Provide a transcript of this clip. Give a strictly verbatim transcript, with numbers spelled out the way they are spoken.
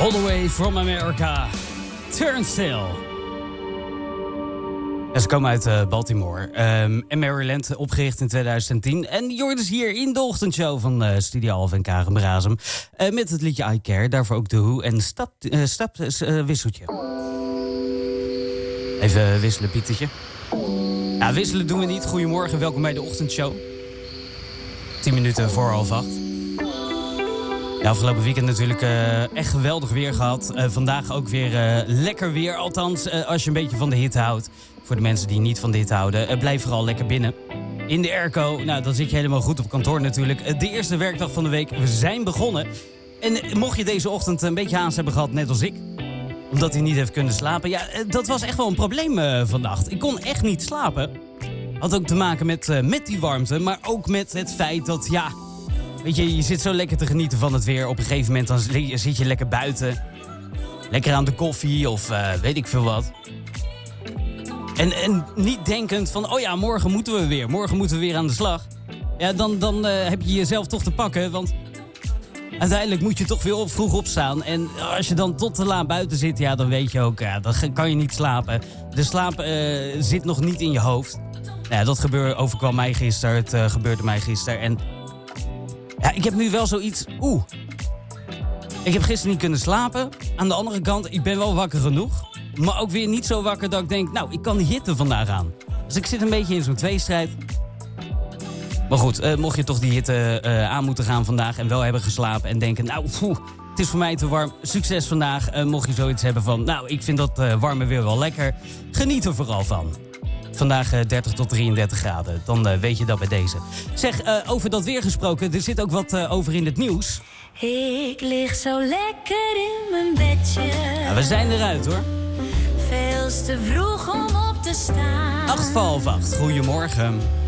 All the way from America, Turnstile. Ja, ze komen uit uh, Baltimore um, en Maryland, opgericht in tweeduizend tien. En je hoort dus hier in de ochtendshow van uh, Studio Alf en Karen Brazem. Uh, met het liedje I Care, daarvoor ook de Who en stap, uh, stap uh, wisseltje. Even wisselen, Pietertje. Ja, wisselen doen we niet. Goedemorgen, welkom bij de ochtendshow. tien minuten voor half acht. Ja, afgelopen weekend natuurlijk uh, echt geweldig weer gehad. Uh, vandaag ook weer uh, lekker weer. Althans, uh, als je een beetje van de hitte houdt. Voor de mensen die niet van de hitte houden, uh, blijf vooral lekker binnen. In de airco, nou dan zit je helemaal goed op kantoor natuurlijk. Uh, de eerste werkdag van de week, we zijn begonnen. En uh, mocht je deze ochtend een beetje haast hebben gehad, net als ik. Omdat hij niet heeft kunnen slapen. Ja, uh, dat was echt wel een probleem uh, vannacht. Ik kon echt niet slapen. Had ook te maken met, uh, met die warmte. Maar ook met het feit dat, ja... Weet je, je zit zo lekker te genieten van het weer. Op een gegeven moment dan zit je lekker buiten. Lekker aan de koffie of uh, weet ik veel wat. En, en niet denkend van, oh ja, morgen moeten we weer. Morgen moeten we weer aan de slag. Ja, dan, dan uh, heb je jezelf toch te pakken. Want uiteindelijk moet je toch weer op, vroeg opstaan. En als je dan tot te laat buiten zit, ja, dan weet je ook, ja, dan kan je niet slapen. De slaap uh, zit nog niet in je hoofd. Nou ja, dat gebeurde, overkwam mij gisteren. Het uh, gebeurde mij gisteren. En ja, ik heb nu wel zoiets... Oeh. Ik heb gisteren niet kunnen slapen. Aan de andere kant, ik ben wel wakker genoeg. Maar ook weer niet zo wakker dat ik denk... Nou, ik kan die hitte vandaag aan. Dus ik zit een beetje in zo'n tweestrijd. Maar goed, uh, mocht je toch die hitte uh, aan moeten gaan vandaag... en wel hebben geslapen en denken... Nou, poeh, het is voor mij te warm. Succes vandaag. Uh, mocht je zoiets hebben van... Nou, ik vind dat uh, warme weer wel lekker. Geniet er vooral van. Vandaag uh, dertig tot drieëndertig graden. Dan uh, weet je dat bij deze. Zeg, uh, over dat weer gesproken. Er zit ook wat uh, over in het nieuws. Ik lig zo lekker in mijn bedje. Ja, we zijn eruit hoor. Veel te vroeg om op te staan. Acht voor half acht. Goedemorgen.